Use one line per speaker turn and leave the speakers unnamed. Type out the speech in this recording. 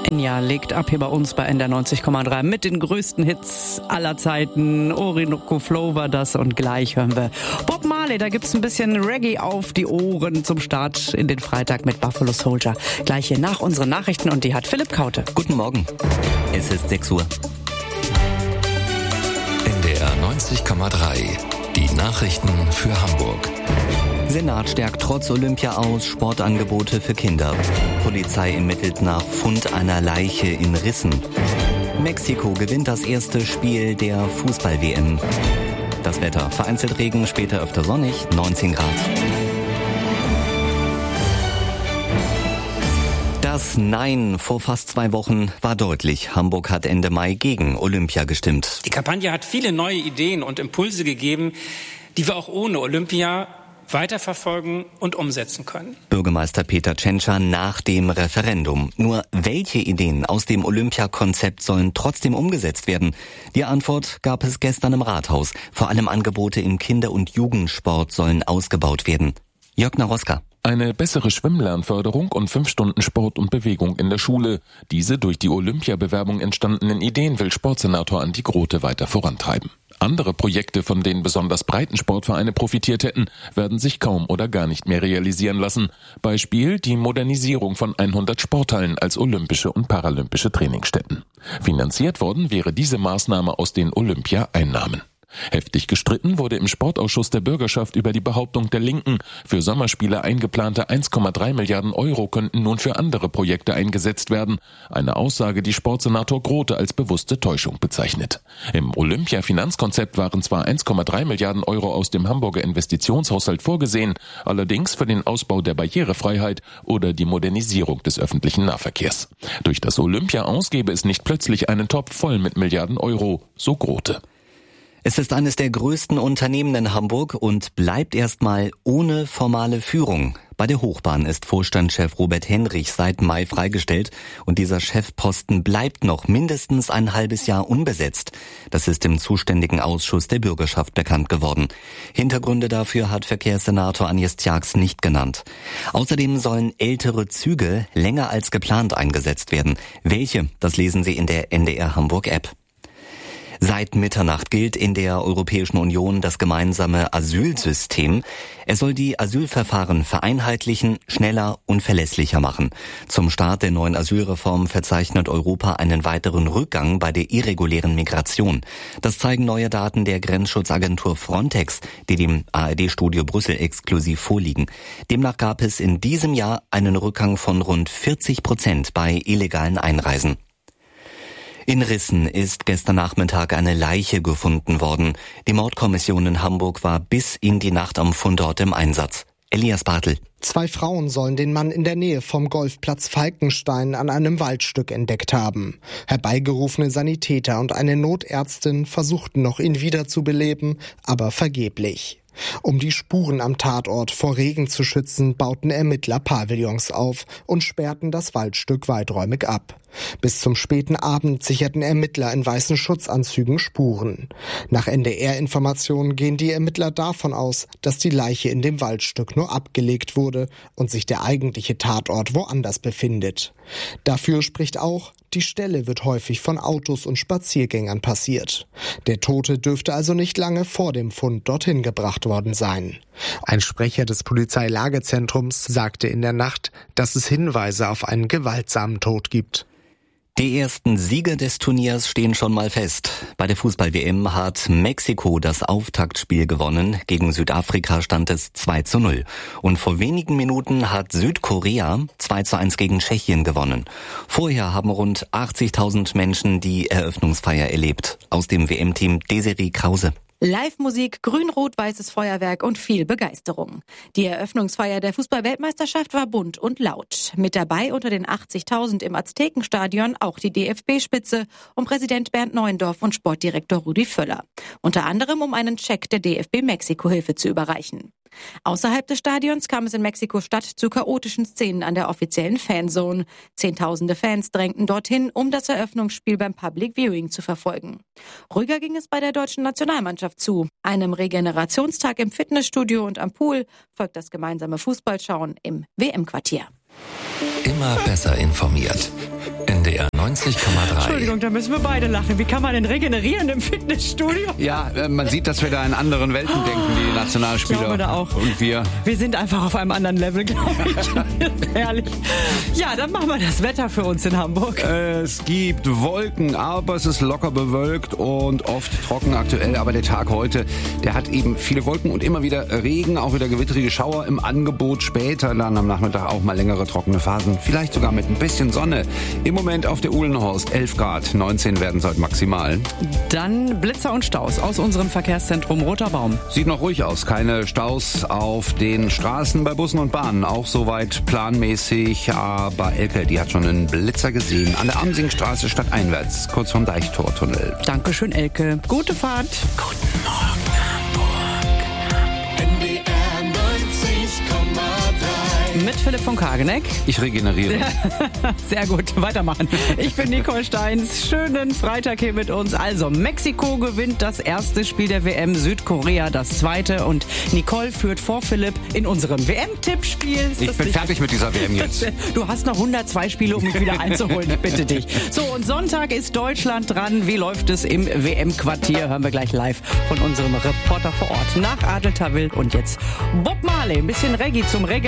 Enya legt ab hier bei uns bei NDR 90,3 mit den größten Hits aller Zeiten. Orinoco Flow war das und gleich hören wir Bob Marley. Da gibt's ein bisschen Reggae auf die Ohren zum Start in den Freitag mit Buffalo Soldier. Gleich hier nach unseren Nachrichten und die hat Philipp Kaute.
Guten Morgen. Es ist 6 Uhr.
NDR 90,3. Die Nachrichten für Hamburg.
Senat stärkt trotz Olympia aus, Sportangebote für Kinder. Polizei ermittelt nach Fund einer Leiche in Rissen. Mexiko gewinnt das erste Spiel der Fußball-WM. Das Wetter: vereinzelt Regen, später öfter sonnig, 19 Grad. Das Nein vor fast 2 Wochen war deutlich. Hamburg hat Ende Mai gegen Olympia gestimmt.
Die Kampagne hat viele neue Ideen und Impulse gegeben, die wir auch ohne Olympia weiterverfolgen und umsetzen können.
Bürgermeister Peter Tschentscher nach dem Referendum. Nur welche Ideen aus dem Olympiakonzept sollen trotzdem umgesetzt werden? Die Antwort gab es gestern im Rathaus. Vor allem Angebote im Kinder- und Jugendsport sollen ausgebaut werden. Jörg Naroska.
Eine bessere Schwimmlernförderung und 5 Stunden Sport und Bewegung in der Schule. Diese durch die Olympiabewerbung entstandenen Ideen will Sportsenator Andi Grote weiter vorantreiben. Andere Projekte, von denen besonders Breitensportvereine profitiert hätten, werden sich kaum oder gar nicht mehr realisieren lassen. Beispiel die Modernisierung von 100 Sporthallen als olympische und paralympische Trainingsstätten. Finanziert worden wäre diese Maßnahme aus den Olympia-Einnahmen. Heftig gestritten wurde im Sportausschuss der Bürgerschaft über die Behauptung der Linken, für Sommerspiele eingeplante 1,3 Milliarden Euro könnten nun für andere Projekte eingesetzt werden. Eine Aussage, die Sportsenator Grote als bewusste Täuschung bezeichnet. Im Olympia-Finanzkonzept waren zwar 1,3 Milliarden Euro aus dem Hamburger Investitionshaushalt vorgesehen, allerdings für den Ausbau der Barrierefreiheit oder die Modernisierung des öffentlichen Nahverkehrs. Durch das Olympia-Aus gäbe es nicht plötzlich einen Topf voll mit Milliarden Euro, so Grote.
Es ist eines der größten Unternehmen in Hamburg und bleibt erstmal ohne formale Führung. Bei der Hochbahn ist Vorstandschef Robert Henrich seit Mai freigestellt und dieser Chefposten bleibt noch mindestens ein halbes Jahr unbesetzt. Das ist im zuständigen Ausschuss der Bürgerschaft bekannt geworden. Hintergründe dafür hat Verkehrssenator Agnes Tjax nicht genannt. Außerdem sollen ältere Züge länger als geplant eingesetzt werden. Welche? Das lesen Sie in der NDR Hamburg App. Seit Mitternacht gilt in der Europäischen Union das gemeinsame Asylsystem. Es soll die Asylverfahren vereinheitlichen, schneller und verlässlicher machen. Zum Start der neuen Asylreform verzeichnet Europa einen weiteren Rückgang bei der irregulären Migration. Das zeigen neue Daten der Grenzschutzagentur Frontex, die dem ARD-Studio Brüssel exklusiv vorliegen. Demnach gab es in diesem Jahr einen Rückgang von rund 40% bei illegalen Einreisen. In Rissen ist gestern Nachmittag eine Leiche gefunden worden. Die Mordkommission in Hamburg war bis in die Nacht am Fundort im Einsatz. Elias Bartel.
2 Frauen sollen den Mann in der Nähe vom Golfplatz Falkenstein an einem Waldstück entdeckt haben. Herbeigerufene Sanitäter und eine Notärztin versuchten noch, ihn wiederzubeleben, aber vergeblich. Um die Spuren am Tatort vor Regen zu schützen, bauten Ermittler Pavillons auf und sperrten das Waldstück weiträumig ab. Bis zum späten Abend sicherten Ermittler in weißen Schutzanzügen Spuren. Nach NDR-Informationen gehen die Ermittler davon aus, dass die Leiche in dem Waldstück nur abgelegt wurde und sich der eigentliche Tatort woanders befindet. Dafür spricht auch, die Stelle wird häufig von Autos und Spaziergängern passiert. Der Tote dürfte also nicht lange vor dem Fund dorthin gebracht worden sein. Ein Sprecher des Polizeilagezentrums sagte in der Nacht, dass es Hinweise auf einen gewaltsamen Tod gibt.
Die ersten Sieger des Turniers stehen schon mal fest. Bei der Fußball-WM hat Mexiko das Auftaktspiel gewonnen. Gegen Südafrika stand es 2:0. Und vor wenigen Minuten hat Südkorea 2:1 gegen Tschechien gewonnen. Vorher haben rund 80.000 Menschen die Eröffnungsfeier erlebt. Aus dem WM-Team Desiree Krause.
Live-Musik, grün-rot-weißes Feuerwerk und viel Begeisterung. Die Eröffnungsfeier der Fußball-Weltmeisterschaft war bunt und laut. Mit dabei unter den 80.000 im Aztekenstadion auch die DFB-Spitze um Präsident Bernd Neuendorf und Sportdirektor Rudi Völler. Unter anderem um einen Scheck der DFB-Mexiko-Hilfe zu überreichen. Außerhalb des Stadions kam es in Mexiko-Stadt zu chaotischen Szenen an der offiziellen Fanzone. Zehntausende Fans drängten dorthin, um das Eröffnungsspiel beim Public Viewing zu verfolgen. Ruhiger ging es bei der deutschen Nationalmannschaft zu. Einem Regenerationstag im Fitnessstudio und am Pool folgt das gemeinsame Fußballschauen im WM-Quartier.
Immer besser informiert. NDR 90,3.
Entschuldigung, da müssen wir beide lachen. Wie kann man denn regenerieren im Fitnessstudio?
Ja, man sieht, dass wir da in anderen Welten denken, die Nationalspieler.
Ich glaube da auch.
Und wir.
Wir sind einfach auf einem anderen Level, glaube ich. Herrlich. Ja, dann machen wir das Wetter für uns in Hamburg.
Es gibt Wolken, aber es ist locker bewölkt und oft trocken aktuell. Aber der Tag heute, der hat eben viele Wolken und immer wieder Regen, auch wieder gewitterige Schauer im Angebot. Später dann am Nachmittag auch mal längere trockene Phasen. Vielleicht sogar mit ein bisschen Sonne. Im Moment auf der Uhlenhorst 11 Grad, 19 werden es heute maximal.
Dann Blitzer und Staus aus unserem Verkehrszentrum Roter Baum.
Sieht noch ruhig aus. Keine Staus auf den Straßen bei Bussen und Bahnen. Auch soweit planmäßig. Aber Elke, die hat schon einen Blitzer gesehen. An der Amsingstraße stadteinwärts, kurz vom Deichtortunnel.
Dankeschön, Elke. Gute Fahrt.
Guten Morgen, Hamburg.
NDR 90,3.
Mit Philipp von Kageneck.
Ich regeneriere.
Sehr gut, weitermachen. Ich bin Nicole Steins. Schönen Freitag hier mit uns. Also, Mexiko gewinnt das erste Spiel der WM, Südkorea das zweite. Und Nicole führt vor Philipp in unserem WM-Tippspiel.
Ich bin fertig mit dieser WM jetzt.
Du hast noch 102 Spiele, um mich wieder einzuholen. Ich bitte dich. So, und Sonntag ist Deutschland dran. Wie läuft es im WM-Quartier? Hören wir gleich live von unserem Reporter vor Ort. Nach Adel Tawil und jetzt Bob Marley. Ein bisschen Reggae zum Reggae.